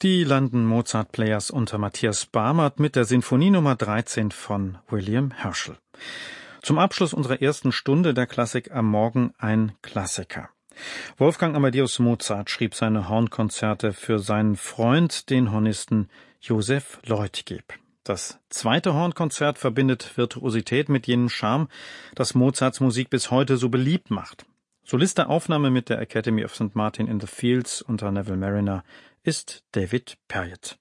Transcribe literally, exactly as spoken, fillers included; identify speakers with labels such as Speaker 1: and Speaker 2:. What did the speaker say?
Speaker 1: Die London Mozart Players unter Matthias Barmert mit der Sinfonie Nummer dreizehn von William Herschel. Zum Abschluss unserer ersten Stunde der Klassik am Morgen ein Klassiker. Wolfgang Amadeus Mozart schrieb seine Hornkonzerte für seinen Freund, den Hornisten Joseph Leutgeb. Das zweite Hornkonzert verbindet Virtuosität mit jenem Charme, das Mozarts Musik bis heute so beliebt macht. Solist der Aufnahme mit der Academy of Saint Martin in the Fields unter Neville Marriner ist David Perriott.